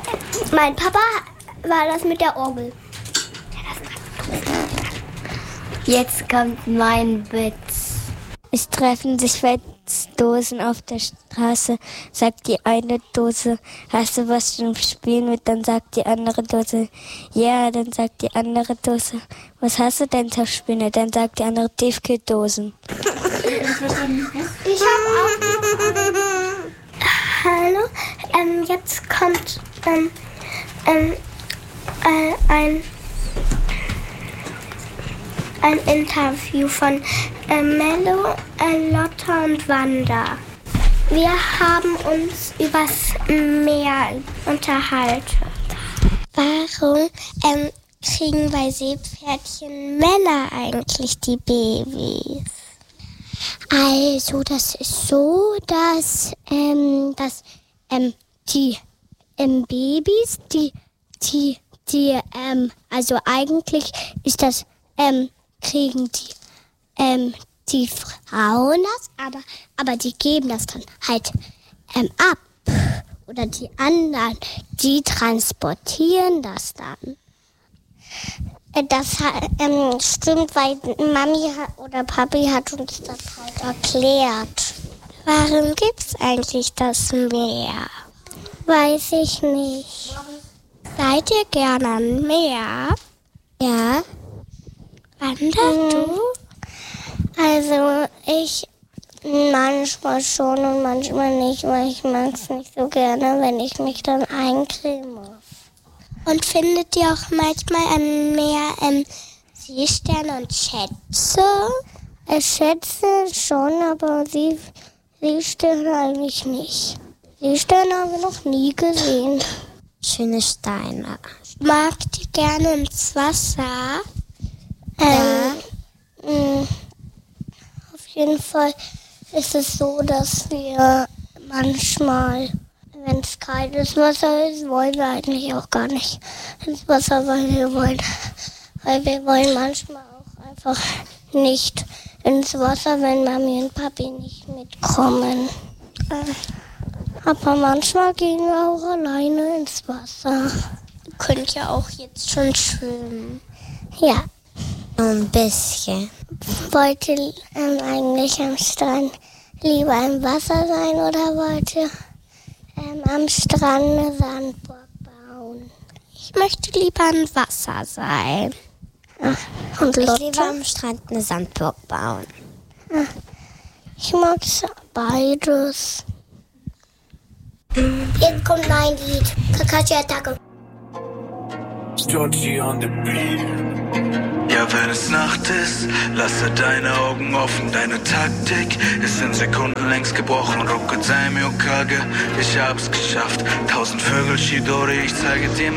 Mein Papa war das mit der Orgel. Jetzt kommt mein Witz. Es treffen sich Dosen auf der Straße, sagt die eine Dose, hast du was zum Spielen mit? Dann sagt die andere Dose, ja, dann sagt die andere Dose, was hast du denn zum Spielen mit? Dann sagt die andere, Tiefkühldosen. Ich habe auch. Hallo, jetzt kommt ein Interview von Mello, Lotta und Wanda. Wir haben uns übers Meer unterhalten. Warum kriegen bei Seepferdchen Männer eigentlich die Babys? Also, das ist so, dass die Babys, also eigentlich ist das, kriegen die Frauen das, aber die geben das dann halt ab. Oder die anderen, die transportieren das dann. Das stimmt, weil Mami oder Papi hat uns das halt erklärt. Warum gibt's eigentlich das Meer? Weiß ich nicht. Seid ihr gerne am Meer? Ja. Wanda, du? Also ich manchmal schon und manchmal nicht, weil ich mag es nicht so gerne, wenn ich mich dann eincremen muss. Und findet ihr auch manchmal am Meer Seesterne und Schätze? Schätze schon, aber Seesterne eigentlich nicht. Seesterne haben wir noch nie gesehen. Schöne Steine. Magt ihr gerne ins Wasser? Ja. Auf jeden Fall ist es so, dass wir manchmal, wenn es kaltes Wasser ist, wollen wir eigentlich auch gar nicht ins Wasser, weil wir wollen manchmal auch einfach nicht ins Wasser, wenn Mami und Papi nicht mitkommen. Aber manchmal gehen wir auch alleine ins Wasser. Ihr könnt ja auch jetzt schon schwimmen. Ja. Ein bisschen. Wollt ihr eigentlich am Strand lieber im Wasser sein oder wollt ihr am Strand eine Sandburg bauen? Ich möchte lieber im Wasser sein. Ach, und Lotte? Ich lieber am Strand eine Sandburg bauen. Ach, ich mag beides. Jetzt kommt mein Lied. Kakashi-Attacke. Georgie on the beat. Ja, wenn es Nacht ist, lasse deine Augen offen. Deine Taktik ist in Sekunden längst gebrochen. Rokutsai Myokage, ich hab's geschafft. 1000 Vögel, Shidori, ich zeige dir